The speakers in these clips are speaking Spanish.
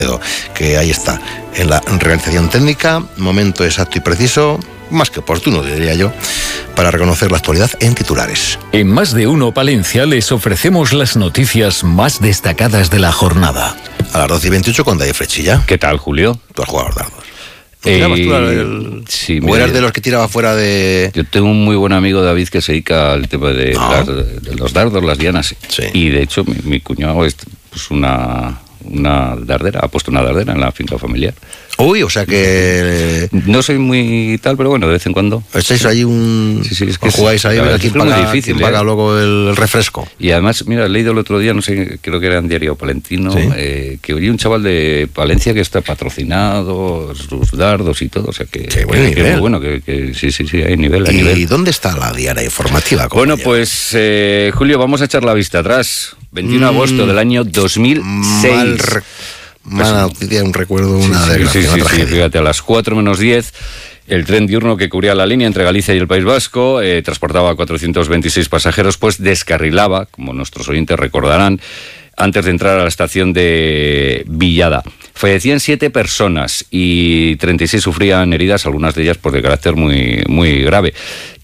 que ahí está, en la realización técnica, momento exacto y preciso, más que oportuno, diría yo, para reconocer la actualidad en titulares. En Más de Uno Palencia les ofrecemos las noticias más destacadas de la jornada. A las 12:28 con David Frechilla. ¿Qué tal, Julio? Tú has jugado a los dardos. ¿Tirabas tú sí, ¿O eras de los que tiraba fuera de...? Yo tengo un muy buen amigo, David, que se dedica al tema de los dardos, las dianas. Sí. Y de hecho, mi cuñado es pues una dardera, ha puesto una dardera en la finca familiar. Uy, o sea que... No soy muy tal, pero bueno, de vez en cuando. ¿Estáis ahí Sí, es que jugáis ahí, a quién paga, difícil, quién paga luego el refresco? Y además, mira, he leído el otro día, no sé, creo que era en Diario Palentino, ¿Sí? Que oí un chaval de Palencia que está patrocinado, sus dardos y todo, o sea que... Qué buen nivel. Que muy bueno, que sí, hay nivel, hay ¿Y nivel. dónde está la diana informativa? Bueno, pues, Julio, vamos a echar la vista atrás. 21 de agosto del año 2006. Mala noticia, un recuerdo, una desgracia, una tragedia. Fíjate, a las 4:10, el tren diurno que cubría la línea entre Galicia y el País Vasco, transportaba a 426 pasajeros, pues descarrilaba, como nuestros oyentes recordarán, antes de entrar a la estación de Villada. Fallecían 7 personas y 36 sufrían heridas, algunas de ellas pues de carácter muy, muy grave.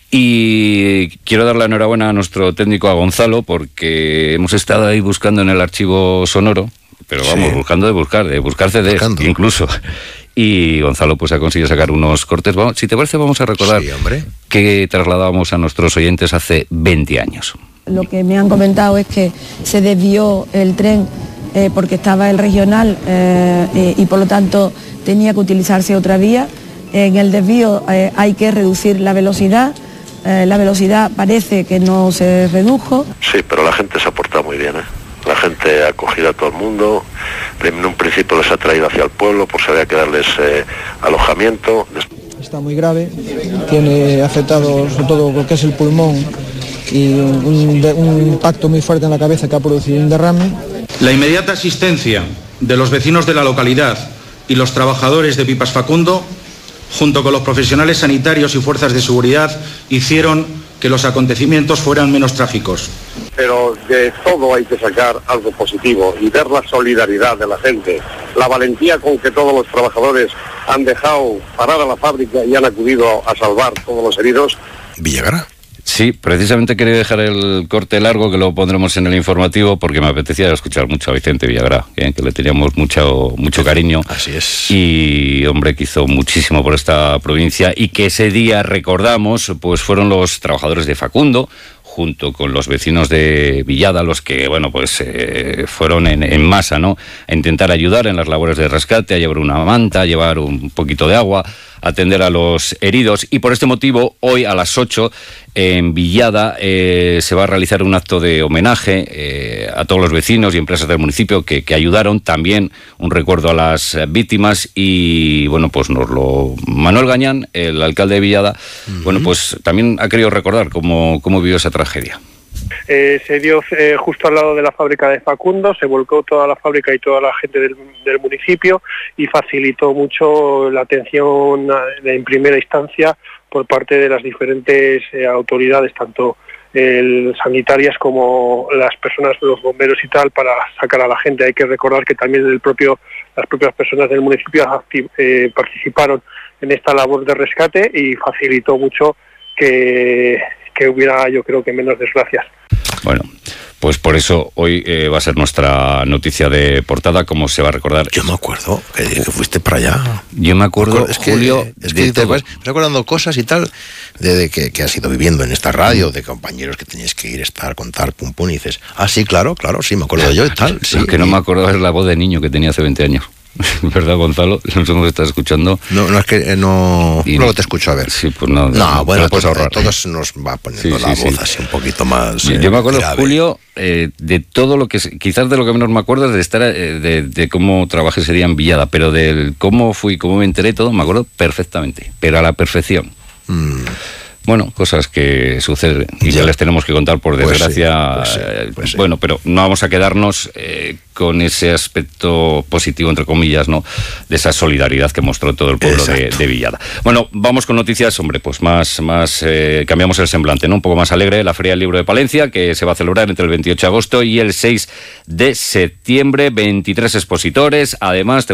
Y quiero dar la enhorabuena a nuestro técnico, a Gonzalo, porque hemos estado ahí buscando en el archivo sonoro, pero vamos, buscando de buscar CDs, incluso. Y Gonzalo pues ha conseguido sacar unos cortes. Vamos, si te parece, vamos a recordar que trasladábamos a nuestros oyentes hace 20 años. Lo que me han comentado es que se desvió el tren porque estaba el regional y por lo tanto tenía que utilizarse otra vía. En el desvío hay que reducir la velocidad. La velocidad parece que no se redujo. Sí, pero la gente se ha portado muy bien, ¿eh? La gente ha acogido a todo el mundo. En un principio les ha traído hacia el pueblo, por si había que darles alojamiento. Está muy grave, tiene afectado sobre todo lo que es el pulmón y un impacto muy fuerte en la cabeza que ha producido un derrame. La inmediata asistencia de los vecinos de la localidad y los trabajadores de Pipas Facundo, junto con los profesionales sanitarios y fuerzas de seguridad, hicieron que los acontecimientos fueran menos trágicos. Pero de todo hay que sacar algo positivo y ver la solidaridad de la gente, la valentía con que todos los trabajadores han dejado parada la fábrica y han acudido a salvar todos los heridos. Villagrá. Sí, precisamente quería dejar el corte largo, que lo pondremos en el informativo, porque me apetecía escuchar mucho a Vicente Villagrá, que le teníamos mucho cariño. Así es. Y, hombre, que hizo muchísimo por esta provincia, y que ese día, recordamos, pues fueron los trabajadores de Facundo, junto con los vecinos de Villada, los que, bueno, pues fueron en masa, ¿no?, a intentar ayudar en las labores de rescate, a llevar una manta, a llevar un poquito de agua, a atender a los heridos. Y por este motivo, hoy a las 8, en Villada, se va a realizar un acto de homenaje a todos los vecinos y empresas del municipio que ayudaron. También un recuerdo a las víctimas. Y, bueno, pues Manuel Gañán, el alcalde de Villada, bueno, pues también ha querido recordar cómo vivió esa tragedia. Se dio justo al lado de la fábrica de Facundo, se volcó toda la fábrica y toda la gente del municipio y facilitó mucho la atención en primera instancia por parte de las diferentes autoridades, tanto sanitarias como las personas, los bomberos y tal, para sacar a la gente. Hay que recordar que también las propias personas del municipio participaron en esta labor de rescate y facilitó mucho que hubiera, yo creo que, menos desgracias. Bueno, pues por eso hoy va a ser nuestra noticia de portada, como se va a recordar. Yo me acuerdo que fuiste para allá. Yo me acuerdo, Julio, es que te vas recordando cosas y tal, de que has ido viviendo en esta radio, de compañeros que tenías que ir, estar, contar, pum, pum, y dices, sí, claro, sí, me acuerdo yo y tal. Sí, lo que no me acuerdo es la voz de niño que tenía hace 20 años. ¿Verdad, Gonzalo? No sé cómo estás escuchando. No, es que no... Luego te escucho, a ver. Sí, pues no. Bueno, todos nos va poniendo la voz así un poquito más... Yo me acuerdo, grave. Julio, de todo lo que... Quizás de lo que menos me acuerdo es de estar... de cómo trabajé ese día en Villada, pero del cómo fui, cómo me enteré, todo, me acuerdo perfectamente. Pero a la perfección. Bueno, cosas que suceden y ya les tenemos que contar, por desgracia. Pues sí. Bueno, pero no vamos a quedarnos con ese aspecto positivo, entre comillas, ¿no?, de esa solidaridad que mostró todo el pueblo de Villada. Bueno, vamos con noticias, hombre, pues más cambiamos el semblante, ¿no?, un poco más alegre. La Feria del Libro de Palencia, que se va a celebrar entre el 28 de agosto y el 6 de septiembre, 23 expositores. Además,